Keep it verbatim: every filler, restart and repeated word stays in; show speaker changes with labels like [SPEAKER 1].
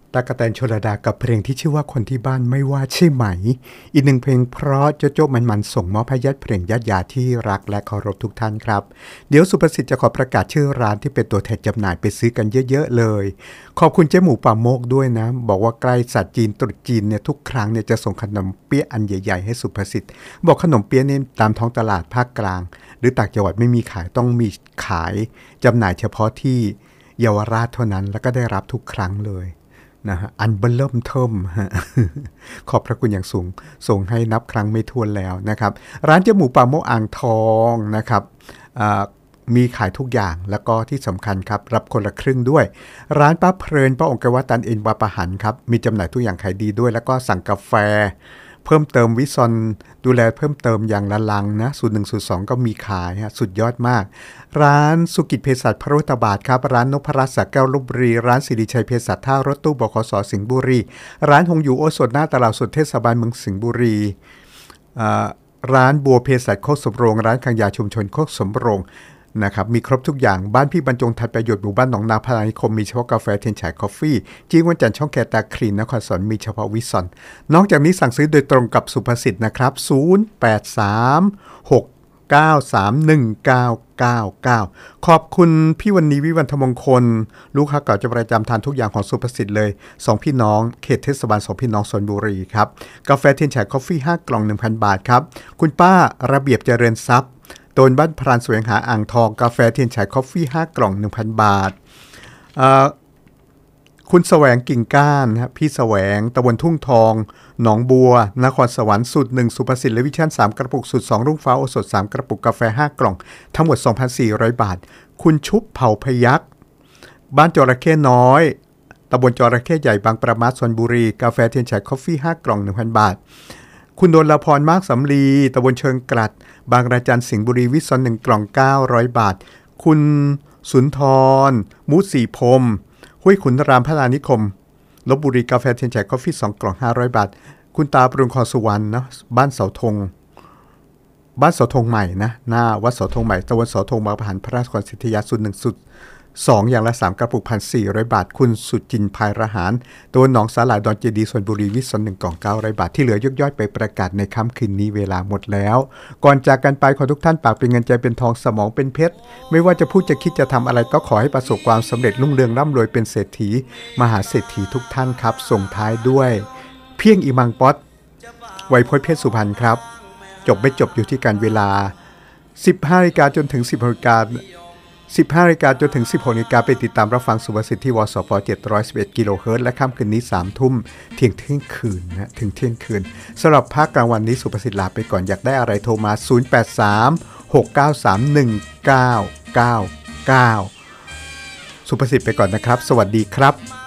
[SPEAKER 1] ตากแตนชลดากับเพลงที่ชื่อว่าคนที่บ้านไม่ว่าใช่ไหมอีกหนึ่งเพลงเพราะโจโจ้มันๆส่งมอบให้ญาติเพลงญาติยาที่รักและเคารพทุกท่านครับเดี๋ยวสุภสิทธิ์จะขอประกาศชื่อร้านที่เป็นตัวแทนจำหน่ายไปซื้อกันเยอะๆเลยขอบคุณเจ๊หมูป่าโมกด้วยนะบอกว่าใกล้ศาสตร์จีนตรุษจีนเนี่ยทุกครั้งเนี่ยจะส่งขนมเปี๊ยะอันใหญ่ๆให้สุภสิทธิ์บอกขนมเปี๊ยะนี่ตามท้องตลาดภาคกลางหรือต่างจังหวัดไม่มีขายต้องมีขายจำหน่ายเฉพาะที่เยาวราชเท่านั้นแล้วก็ได้รับทุกครั้งเลยนะฮะอันเบลเริ่มเทิมฮะ ขอบพระคุณอย่างสูงส่งให้นับครั้งไม่ถ้วนแล้วนะครับร้านเจ๊หมูป่าโมกอ่างทองนะครับมีขายทุกอย่างแล้วก็ที่สำคัญครับรับคนละครึ่งด้วยร้านป้าเพลินป้าองค์กวัตตันเอ็นวาปะหันครับมีจำหน่ายทุกอย่างขายดีด้วยแล้วก็สั่งกาแฟเพิ่มเติมวิซอนดูแลเพิ่มเติมอย่างละลังนะสูตรหนึ่งสูตรสองก็มีขายฮะสุดยอดมากร้านสุกิจเภสัชพระรุตบาทครับร้านนพรัตน์สักแก้วลพบุรีร้านสิริชัยเภสัชท่ารถตู้บขสสิงห์บุรีร้านหงอยู่โอสถหน้าตลาดสดเทศบาลเมืองสิงห์บุรีร้านบัวเภสัชโคกสมโรงร้านขังยาชุมชนโคกสมโรงนะครับมีครบทุกอย่างบ้านพี่บรรจงทัดประโยชน์หมู่บ้านหนองนาพลานิคมมีเฉพาะกาแฟเทียนฉายคอฟฟี่จีวันจันทร์ช่องแคตาคลีนนครสวรรค์มีเฉพาะวิซอนนอกจากนี้สั่งซื้อโดยตรงกับสุภสิทธิ์นะครับศูนย์ แปด สาม หก เก้า สาม หนึ่ง เก้า เก้า เก้าขอบคุณพี่วันนี้วิวัฒน์มงคลลูกค้าเก่าจะประจำทานทุกอย่างของสุภสิทธิ์เลยสองพี่น้องเขตเทศบาลสองพี่น้องชลบุรีครับกาแฟเทียนฉายคอฟฟี่ห้ากล่อง หนึ่งพัน บาทครับคุณป้าระเบียบเจริญทรัพย์โตนบ้านพรานแสวงหาอ่างทองกาแฟเทียนฉายคอฟฟี่ห้ากล่อง หนึ่งพัน บาทคุณแสวงกิ่งก้านครับพี่แสวงตะวันทุ่งทองหนองบัวนครสวรรค์สูตรหนึ่งสุภสิทธิ์และวิชั่นสามกระปุกสูตรสองรุ่งฟ้าโอสถสามกระปุกกาแฟห้ากล่องทั้งหมด สองพันสี่ร้อย บาทคุณชุบเผ่าพยัคฆ์บ้านจระเข้น้อยตำบลจระเข้ใหญ่บางประมาชชลบุรีกาแฟเทียนฉายคอฟฟี่ห้ากล่อง หนึ่งพัน บาทคุณดลพรมากสำลีตำบลเชิงกลัดบางระจันสิงห์บุรีวิศนหนึ่งกล่องเก้าร้อยบาทคุณสุนทรมุสีพรมห้วยขุนรามพลานิคมลพบุรีกาแฟเทียนฉายกาแฟสองกล่องห้าร้อยบาทคุณตาปรุงคอสุวรรณนะบ้านเสาธงบ้านเสาธงใหม่นะหน้าวัดเสาธงใหม่ตะวันเสาธงบางประหันพระราชกรสิทธิยาสุดหนึ่งสุดสองอย่างละสามกระปุก หนึ่งพันสี่ร้อย บาทคุณสุจินพายระหารตัวหนองสาหร่ายดอนเจดีชลบุรีวิศนหนึ่งกล่องเก้าร้อยบาทที่เหลือยกย่อยไปประกาศในค่ำคืนนี้เวลาหมดแล้วก่อนจากกันไปขอทุกท่านปากเป็นเงินใจเป็นทองสมองเป็นเพชรไม่ว่าจะพูดจะคิดจะทำอะไรก็ขอให้ประสบความสำเร็จรุ่งเรืองร่ำรวยเป็นเศรษฐีมหาเศรษฐีทุกท่านครับส่งท้ายด้วยเพียงอีมังป๊อตไวยพจน์เพชรสุพรรณครับจบไม่จบอยู่ที่การเวลา สิบห้านาฬิกาจนถึง สิบหกนาฬิกาสิบห้านาฬิกาจนถึง สิบหกนาฬิกาไปติดตามรับฟังสุภสิทธิ์ที่วสพเจ็ดร้อยสิบเอ็ดกิโลเฮิรตซ์และค่ำคืนนี้สามทุ่มเที่ยงเที่ยงคืนนะถึงเที่ยงคืนสำหรับภาคกลางวันนี้สุภสิทธิ์ลาไปก่อนอยากได้อะไรโทรมาศูนย์ แปด สาม หก เก้า สาม หนึ่ง เก้า เก้า เก้าสุภสิทธิ์ไปก่อนนะครับสวัสดีครับ